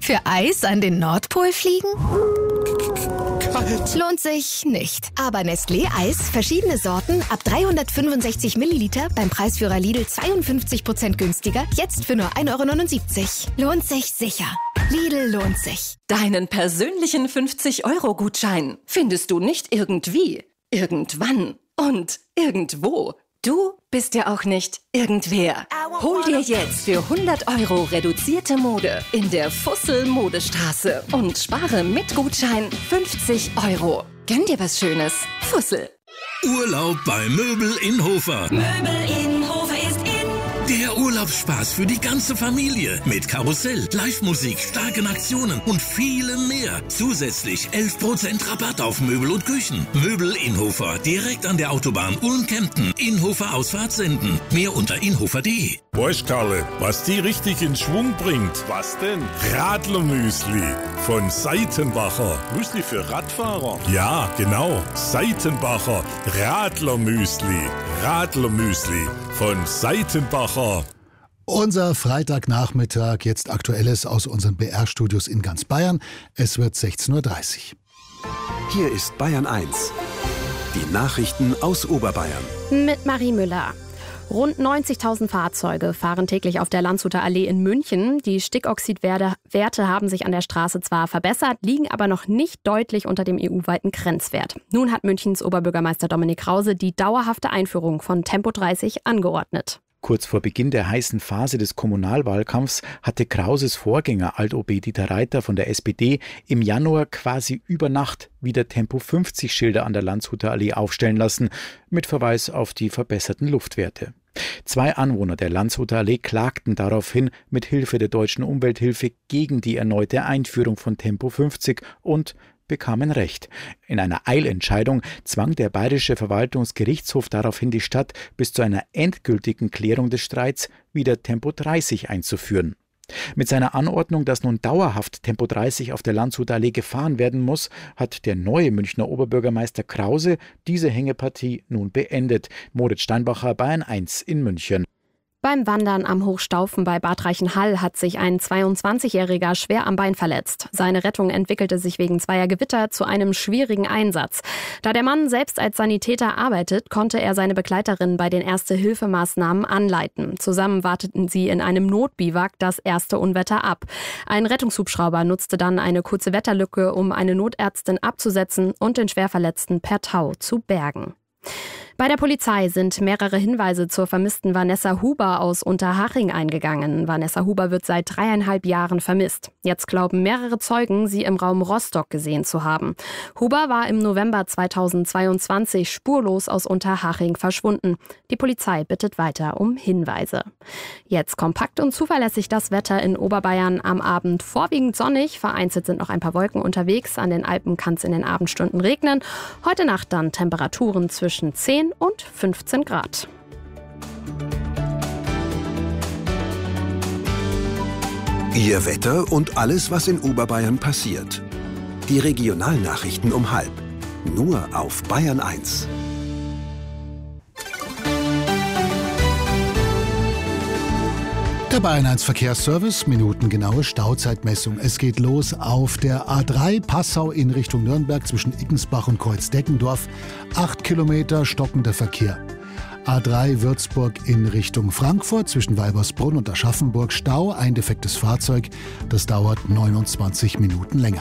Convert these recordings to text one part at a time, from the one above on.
Für Eis an den Nordpol fliegen? Kalt. Lohnt sich nicht. Aber Nestlé Eis, verschiedene Sorten, ab 365 Milliliter, beim Preisführer Lidl 52% günstiger, jetzt für nur 1,79 €. Lohnt sich sicher. Lidl lohnt sich. Deinen persönlichen 50-Euro-Gutschein findest du nicht irgendwie, irgendwann und irgendwo. Du bist ja auch nicht irgendwer. Hol dir jetzt für 100 € reduzierte Mode in der Fussel-Modestraße und spare mit Gutschein 50 €. Gönn dir was Schönes. Fussel. Urlaub bei Möbel in Hofer. Möbel in Hofer ist in. Der Urlaubsspaß für die ganze Familie. Mit Karussell, Live-Musik, starken Aktionen und vielem mehr. Zusätzlich 11% Rabatt auf Möbel und Küchen. Möbel in Hofer, direkt an der Autobahn Ulm-Kempten. Inhofer Ausfahrt senden. Mehr unter inhofer.de. Weißt, Karle, was die richtig in Schwung bringt? Was denn? Radlermüsli von Seitenbacher. Müsli für Radfahrer? Ja, genau. Seitenbacher Radlermüsli. Radlermüsli von Seitenbacher. Unser Freitagnachmittag, jetzt Aktuelles aus unseren BR-Studios in ganz Bayern. Es wird 16:30 Uhr. Hier ist Bayern 1. Die Nachrichten aus Oberbayern. Mit Marie Müller. Rund 90.000 Fahrzeuge fahren täglich auf der Landshuter Allee in München. Die Stickoxidwerte haben sich an der Straße zwar verbessert, liegen aber noch nicht deutlich unter dem EU-weiten Grenzwert. Nun hat Münchens Oberbürgermeister Dominik Krause die dauerhafte Einführung von Tempo 30 angeordnet. Kurz vor Beginn der heißen Phase des Kommunalwahlkampfs hatte Krauses Vorgänger Alt-OB Dieter Reiter von der SPD im Januar quasi über Nacht wieder Tempo-50-Schilder an der Landshuter Allee aufstellen lassen, mit Verweis auf die verbesserten Luftwerte. 2 Anwohner der Landshuter Allee klagten daraufhin mit Hilfe der Deutschen Umwelthilfe gegen die erneute Einführung von Tempo 50 und bekamen Recht. In einer Eilentscheidung zwang der Bayerische Verwaltungsgerichtshof daraufhin die Stadt bis zu einer endgültigen Klärung des Streits wieder Tempo 30 einzuführen. Mit seiner Anordnung, dass nun dauerhaft Tempo 30 auf der Landshuter Allee gefahren werden muss, hat der neue Münchner Oberbürgermeister Krause diese Hängepartie nun beendet. Moritz Steinbacher, Bayern 1 in München. Beim Wandern am Hochstaufen bei Bad Reichenhall hat sich ein 22-Jähriger schwer am Bein verletzt. Seine Rettung entwickelte sich wegen zweier Gewitter zu einem schwierigen Einsatz. Da der Mann selbst als Sanitäter arbeitet, konnte er seine Begleiterin bei den Erste-Hilfemaßnahmen anleiten. Zusammen warteten sie in einem Notbiwak das erste Unwetter ab. Ein Rettungshubschrauber nutzte dann eine kurze Wetterlücke, um eine Notärztin abzusetzen und den Schwerverletzten per Tau zu bergen. Bei der Polizei sind mehrere Hinweise zur vermissten Vanessa Huber aus Unterhaching eingegangen. Vanessa Huber wird seit 3,5 Jahren vermisst. Jetzt glauben mehrere Zeugen, sie im Raum Rostock gesehen zu haben. Huber war im November 2022 spurlos aus Unterhaching verschwunden. Die Polizei bittet weiter um Hinweise. Jetzt kompakt und zuverlässig das Wetter in Oberbayern am Abend. Vorwiegend sonnig, vereinzelt sind noch ein paar Wolken unterwegs. An den Alpen kann es in den Abendstunden regnen. Heute Nacht dann Temperaturen zwischen 10 und 15 Grad. Ihr Wetter und alles, was in Oberbayern passiert. Die Regionalnachrichten um 12:30. Nur auf Bayern 1. Der Bayern 1 Verkehrsservice, minutengenaue Stauzeitmessung. Es geht los auf der A3 Passau in Richtung Nürnberg zwischen Iggensbach und Kreuzdeckendorf. 8 Kilometer stockender Verkehr. A3 Würzburg in Richtung Frankfurt zwischen Weibersbrunn und Aschaffenburg. Stau, ein defektes Fahrzeug. Das dauert 29 Minuten länger.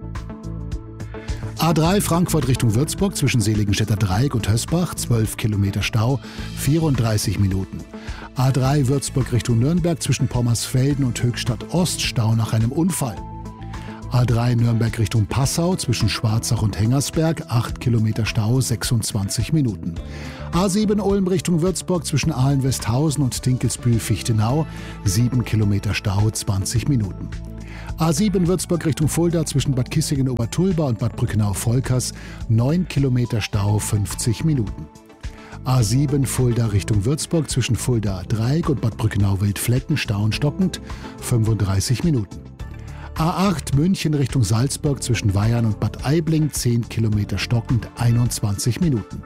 A3 Frankfurt Richtung Würzburg zwischen Seligenstädter Dreieck und Hösbach, 12 Kilometer Stau, 34 Minuten. A3 Würzburg Richtung Nürnberg zwischen Pommersfelden und Höchstadt Ost, Stau nach einem Unfall. A3 Nürnberg Richtung Passau zwischen Schwarzach und Hengersberg, 8 Kilometer Stau, 26 Minuten. A7 Ulm Richtung Würzburg zwischen Aalen-Westhausen und Dinkelsbühl-Fichtenau, 7 Kilometer Stau, 20 Minuten. A7 Würzburg Richtung Fulda zwischen Bad Kissingen-Obertulba und Bad Brückenau-Volkers, 9 Kilometer Stau, 50 Minuten. A7 Fulda Richtung Würzburg zwischen Fulda Dreieck und Bad Brückenau-Wildflecken, Stau und stockend, 35 Minuten. A8 München Richtung Salzburg zwischen Weyarn und Bad Aibling, 10 Kilometer stockend, 21 Minuten.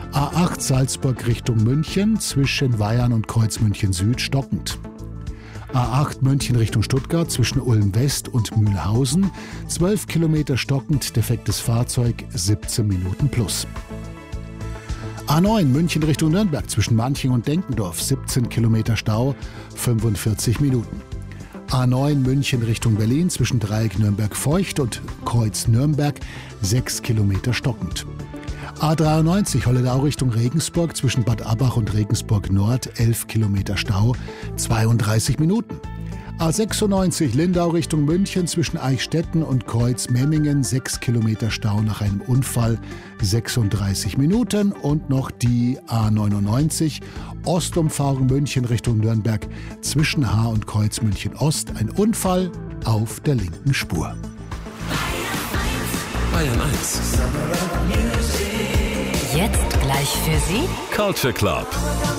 A8 Salzburg Richtung München zwischen Weyarn und Kreuzmünchen Süd stockend. A8 München Richtung Stuttgart zwischen Ulm West und Mühlhausen. 12 Kilometer stockend, defektes Fahrzeug, 17 Minuten plus. A9 München Richtung Nürnberg zwischen Manching und Denkendorf. 17 Kilometer Stau, 45 Minuten. A9 München Richtung Berlin zwischen Dreieck Nürnberg-Feucht und Kreuz Nürnberg. 6 Kilometer stockend. A93 Holledau Richtung Regensburg zwischen Bad Abbach und Regensburg Nord, 11 Kilometer Stau, 32 Minuten. A96 Lindau Richtung München zwischen Eichstätten und Kreuz-Memmingen, 6 Kilometer Stau nach einem Unfall, 36 Minuten. Und noch die A99 Ostumfahrung München Richtung Nürnberg zwischen Haar und Kreuz München Ost, ein Unfall auf der linken Spur. Bayern 1. Jetzt gleich für Sie Culture Club.